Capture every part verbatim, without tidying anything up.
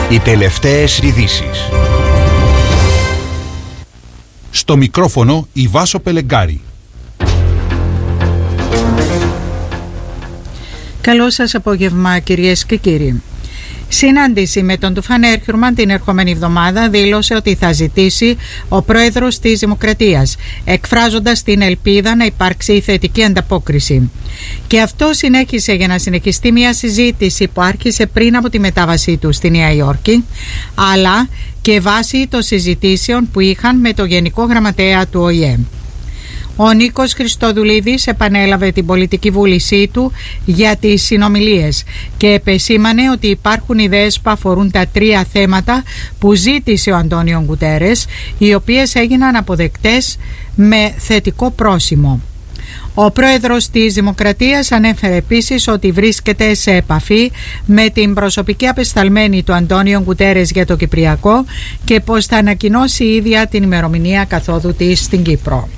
Οι τελευταίες ειδήσεις. Στο μικρόφωνο η Βάσο Πελεγκάρη. Καλό σας απόγευμα, κυρίες και κύριοι. Συνάντηση με τον Τουφάν Έρχιουρμαν την ερχόμενη εβδομάδα δήλωσε ότι θα ζητήσει ο πρόεδρος της Δημοκρατίας, εκφράζοντας την ελπίδα να υπάρξει θετική ανταπόκριση. Και αυτό συνέχισε για να συνεχιστεί μια συζήτηση που άρχισε πριν από τη μετάβασή του στη Νέα Υόρκη, αλλά και βάσει των συζητήσεων που είχαν με το Γενικό Γραμματέα του Ο Η Ε. Ο Νίκος Χριστοδουλίδης επανέλαβε την πολιτική βούλησή του για τις συνομιλίες και επεσήμανε ότι υπάρχουν ιδέες που αφορούν τα τρία θέματα που ζήτησε ο Αντώνιο Γκουτέρες, οι οποίες έγιναν αποδεκτές με θετικό πρόσημο. Ο πρόεδρος της Δημοκρατίας ανέφερε επίσης ότι βρίσκεται σε επαφή με την προσωπική απεσταλμένη του Αντώνιο Γκουτέρες για το Κυπριακό και πως θα ανακοινώσει η ίδια την ημερομηνία καθόδου της στην Κύπρο.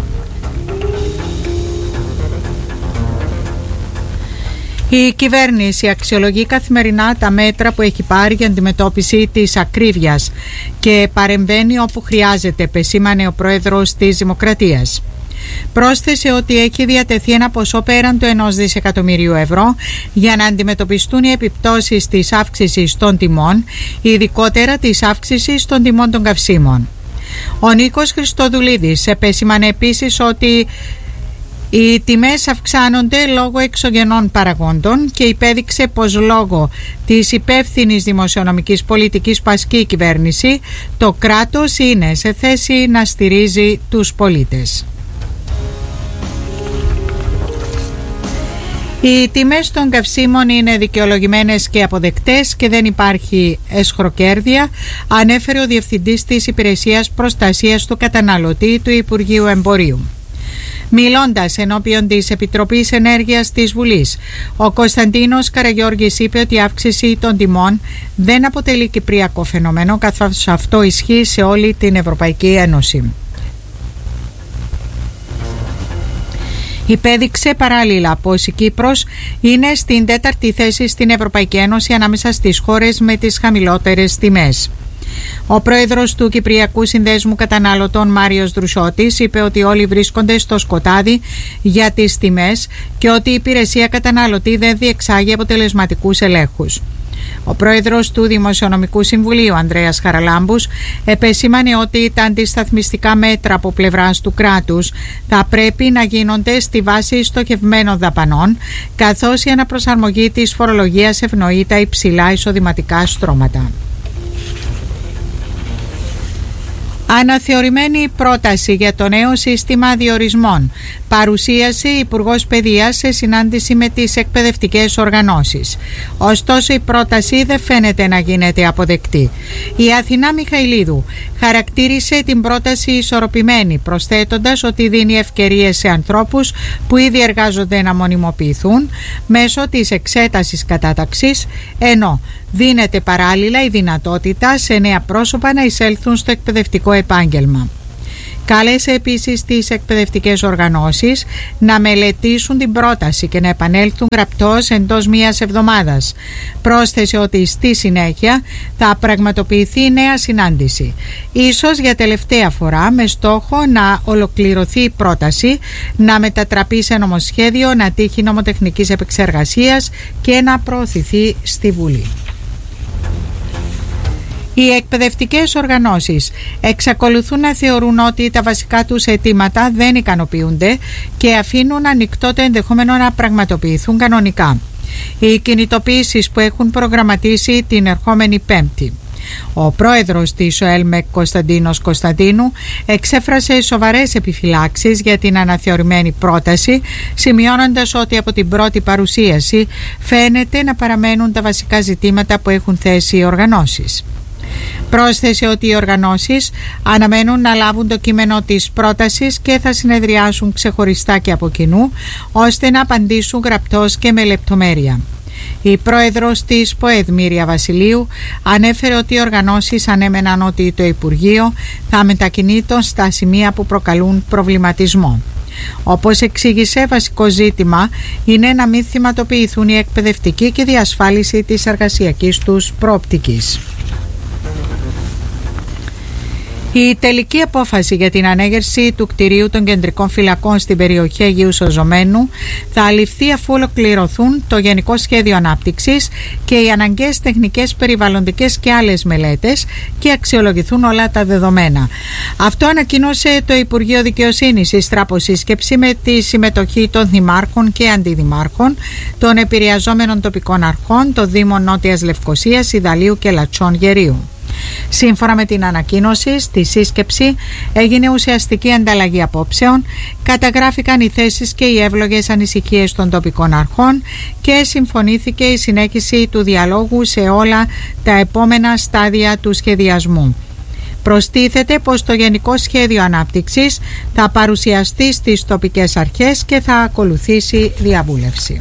Η κυβέρνηση αξιολογεί καθημερινά τα μέτρα που έχει πάρει για αντιμετώπιση της ακρίβειας και παρεμβαίνει όπου χρειάζεται, επεσήμανε ο πρόεδρος της Δημοκρατίας. Πρόσθεσε ότι έχει διατεθεί ένα ποσό πέραν του ενός δισεκατομμυρίου ευρώ για να αντιμετωπιστούν οι επιπτώσεις της αύξησης των τιμών, ειδικότερα της αύξησης των τιμών των καυσίμων. Ο Νίκος Χριστοδουλίδης επεσήμανε επίσης ότι οι τιμές αυξάνονται λόγω εξωγενών παραγόντων και υπέδειξε πως λόγω της υπεύθυνης δημοσιονομικής πολιτικής που ασκεί η κυβέρνηση, το κράτος είναι σε θέση να στηρίζει τους πολίτες. Οι τιμές των καυσίμων είναι δικαιολογημένες και αποδεκτές και δεν υπάρχει εσχροκέρδεια, ανέφερε ο Διευθυντής της Υπηρεσίας Προστασίας του Καταναλωτή του Υπουργείου Εμπορίου. Μιλώντας ενώπιον της Επιτροπής Ενέργειας της Βουλής, ο Κωνσταντίνος Καραγιώργης είπε ότι η αύξηση των τιμών δεν αποτελεί κυπριακό φαινόμενο, καθώς αυτό ισχύει σε όλη την Ευρωπαϊκή Ένωση. Υπέδειξε παράλληλα πως η Κύπρος είναι στην τέταρτη θέση στην Ευρωπαϊκή Ένωση ανάμεσα στις χώρες με τις χαμηλότερες τιμές. Ο πρόεδρος του Κυπριακού Συνδέσμου Καταναλωτών, Μάριος Δρουσότης, είπε ότι όλοι βρίσκονται στο σκοτάδι για τις τιμές και ότι η υπηρεσία καταναλωτή δεν διεξάγει αποτελεσματικούς ελέγχους. Ο πρόεδρος του Δημοσιονομικού Συμβουλίου, Ανδρέας Χαραλάμπους, επεσήμανε ότι τα αντισταθμιστικά μέτρα από πλευράς του κράτους θα πρέπει να γίνονται στη βάση στοχευμένων δαπανών, καθώς η αναπροσαρμογή της φορολογίας ευνοεί τα υψηλά εισοδηματικά στρώματα. Αναθεωρημένη πρόταση για το νέο σύστημα διορισμών παρουσίασε η Υπουργός Παιδείας σε συνάντηση με τις εκπαιδευτικές οργανώσεις. Ωστόσο, η πρόταση δεν φαίνεται να γίνεται αποδεκτή. Η Αθηνά Μιχαηλίδου χαρακτήρισε την πρόταση ισορροπημένη, προσθέτοντας ότι δίνει ευκαιρίες σε ανθρώπους που ήδη εργάζονται να μονιμοποιηθούν μέσω της εξέτασης κατάταξης, ενώ δίνεται παράλληλα η δυνατότητα σε νέα πρόσωπα να εισέλθουν στο εκπαιδευτικό επάγγελμα. Κάλεσε επίσης τις εκπαιδευτικές οργανώσεις να μελετήσουν την πρόταση και να επανέλθουν γραπτώς εντός μίας εβδομάδας. Πρόσθεσε ότι στη συνέχεια θα πραγματοποιηθεί νέα συνάντηση, ίσως για τελευταία φορά, με στόχο να ολοκληρωθεί η πρόταση, να μετατραπεί σε νομοσχέδιο, να τύχει νομοτεχνικής επεξεργασίας και να προωθηθεί στη Βουλή. Οι εκπαιδευτικές οργανώσεις εξακολουθούν να θεωρούν ότι τα βασικά τους αιτήματα δεν ικανοποιούνται και αφήνουν ανοιχτό το ενδεχόμενο να πραγματοποιηθούν κανονικά. Οι κινητοποιήσεις που έχουν προγραμματίσει την ερχόμενη Πέμπτη. Ο πρόεδρος της ΟΕΛΜΕΚ, Κωνσταντίνος Κωνσταντίνου, εξέφρασε σοβαρές επιφυλάξεις για την αναθεωρημένη πρόταση, σημειώνοντας ότι από την πρώτη παρουσίαση φαίνεται να παραμένουν τα βασικά ζητήματα που έχουν θέσει οι οργανώσεις. Πρόσθεσε ότι οι οργανώσεις αναμένουν να λάβουν το κείμενο της πρότασης και θα συνεδριάσουν ξεχωριστά και από κοινού, ώστε να απαντήσουν γραπτώς και με λεπτομέρεια. Η πρόεδρος της ΠΟΕΔ, Μύρια Βασιλείου, ανέφερε ότι οι οργανώσεις ανέμεναν ότι το Υπουργείο θα μετακινείται στα σημεία που προκαλούν προβληματισμό. Όπως εξήγησε, βασικό ζήτημα είναι να μην θυματοποιηθούν οι εκπαιδευτικοί και διασφάλιση της εργασιακής τους προοπτικής. Η τελική απόφαση για την ανέγερση του κτηρίου των κεντρικών φυλακών στην περιοχή Αγίου Σωζωμένου θα ληφθεί αφού ολοκληρωθούν το Γενικό Σχέδιο Ανάπτυξης και οι αναγκαίες τεχνικές, περιβαλλοντικές και άλλες μελέτες και αξιολογηθούν όλα τα δεδομένα. Αυτό ανακοίνωσε το Υπουργείο Δικαιοσύνης στη στραποσύσκεψη με τη συμμετοχή των δημάρχων και αντιδημάρχων, των επηρεαζόμενων τοπικών αρχών, των Δήμων Νότιας Λευκωσίας, Ιδαλίου και Λατσών Γερίου. Σύμφωνα με την ανακοίνωση, στη σύσκεψη έγινε ουσιαστική ανταλλαγή απόψεων, καταγράφηκαν οι θέσεις και οι εύλογες ανησυχίες των τοπικών αρχών και συμφωνήθηκε η συνέχιση του διαλόγου σε όλα τα επόμενα στάδια του σχεδιασμού. Προστίθεται πως το Γενικό Σχέδιο Ανάπτυξης θα παρουσιαστεί στις τοπικές αρχές και θα ακολουθήσει διαβούλευση.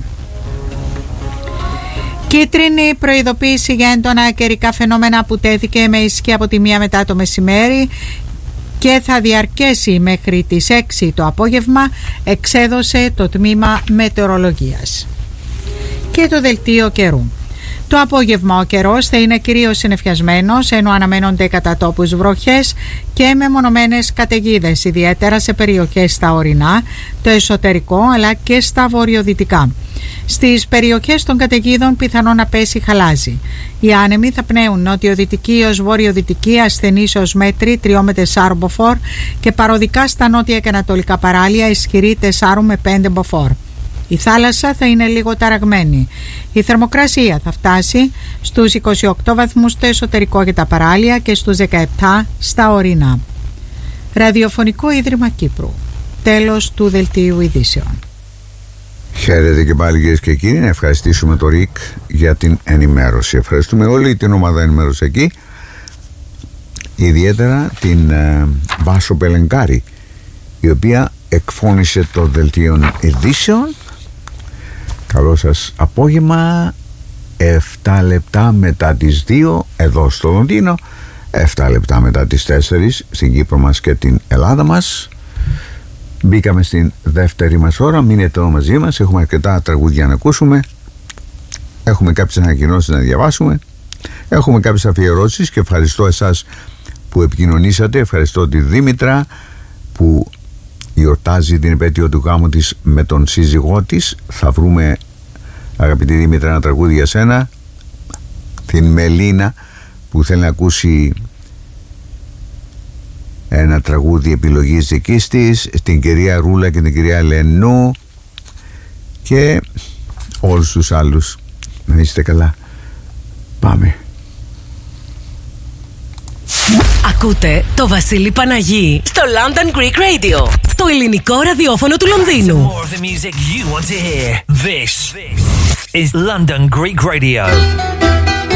Κίτρινη προειδοποίηση για έντονα καιρικά φαινόμενα που τέθηκε με ισχύ από τη μία μετά το μεσημέρι και θα διαρκέσει μέχρι τις έξι το απόγευμα, εξέδωσε το Τμήμα Μετεωρολογίας. Και το Δελτίο Καιρού. Το απόγευμα ο καιρός θα είναι κυρίως συννεφιασμένος, ενώ αναμένονται κατά τόπους βροχές και μεμονωμένες καταιγίδες, ιδιαίτερα σε περιοχές στα ορεινά, το εσωτερικό αλλά και στα βορειοδυτικά. Στις περιοχές των καταιγίδων πιθανό να πέσει χαλάζι. Οι άνεμοι θα πνέουν νότιο-δυτική έως βορειοδυτική, ασθενής ως μέτρη τρία με τέσσερα μποφόρ και παροδικά στα νότια και ανατολικά παράλια ισχυρή τέσσερα με πέντε μποφόρ. Η θάλασσα θα είναι λίγο ταραγμένη. Η θερμοκρασία θα φτάσει στους είκοσι οκτώ βαθμούς στο εσωτερικό και τα παράλια και στους δεκαεπτά στα ορεινά. Ραδιοφωνικό Ίδρυμα Κύπρου. Τέλος του Δελτίου Ειδήσεων. Χαίρετε και πάλι, κυρίες και κύριοι. Να ευχαριστήσουμε το ΡΙΚ για την ενημέρωση. Ευχαριστούμε όλη την ομάδα ενημέρωση εκεί, ιδιαίτερα την ε, Βάσο Πελεγκάρη, η οποία εκφώνησε το Δελτίο Ειδήσεων. Καλό σας απόγευμα. Εφτά λεπτά μετά τις δύο εδώ στο Λονδίνο, εφτά λεπτά μετά τις τέσσερις στην Κύπρο μας και την Ελλάδα μας. Μπήκαμε στην δεύτερη μας ώρα. Μείνετε εδώ μαζί μας. Έχουμε αρκετά τραγούδια να ακούσουμε. Έχουμε κάποιες ανακοινώσεις να διαβάσουμε. Έχουμε κάποιες αφιερώσεις και ευχαριστώ εσάς που επικοινωνήσατε. Ευχαριστώ τη Δήμητρα που γιορτάζει την επέτειο του γάμου της με τον σύζυγό της. Θα βρούμε, αγαπητή Δήμητρα, ένα τραγούδι για σένα. Την Μελίνα που θέλει να ακούσει ένα τραγούδι επιλογής δικής της, την κυρία Ρούλα και την κυρία Λενού και όλους τους άλλους. Να είστε καλά. Πάμε. Ακούτε το Βασίλη Παναγί στο London Greek Radio, το ελληνικό ραδιόφωνο του Λονδίνου. This is London Greek Radio.